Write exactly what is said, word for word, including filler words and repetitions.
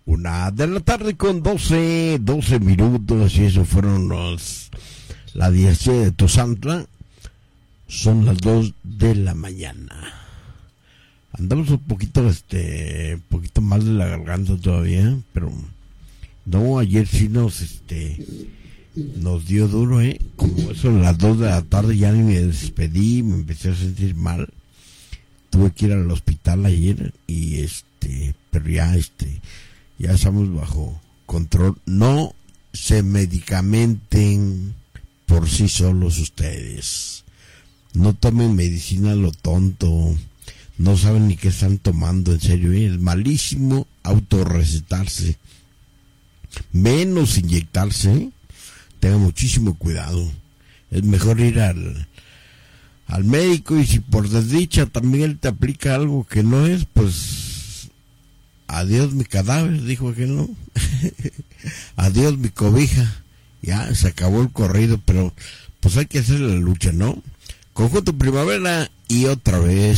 Una de la tarde con doce, doce minutos, y eso fueron los, la diez de Tozantla. Son las dos de la mañana. Andamos un poquito, este, un poquito más de la garganta todavía, pero no, ayer sí nos, este, nos dio duro, eh, como eso a las dos de la tarde ya ni me despedí, me empecé a sentir mal. Tuve que ir al hospital ayer y este, pero ya, este, ya estamos bajo control. No se medicamenten por sí solos ustedes. No tomen medicina a lo tonto. No saben ni qué están tomando, en serio, ¿eh? Es malísimo autorrecetarse. Menos inyectarse, ¿eh? Tengan muchísimo cuidado. Es mejor ir al, al médico, y si por desdicha también él te aplica algo que no es, pues adiós mi cadáver, dijo aquel, ¿no? Adiós mi cobija. Ya, se acabó el corrido, pero pues hay que hacer la lucha, ¿no? Conjunto Primavera y otra vez.